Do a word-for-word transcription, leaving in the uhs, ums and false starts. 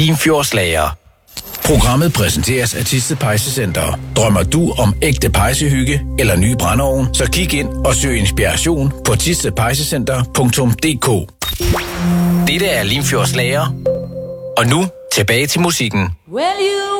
Limfjordslager. Programmet præsenteres af Thisted Pejsecenter. Drømmer du om ægte pejsehygge eller ny brændeovn, så kig ind og søg inspiration på thisted pejsecenter punktum d k. Dette er Limfjordslager. Og nu tilbage til musikken. Well, you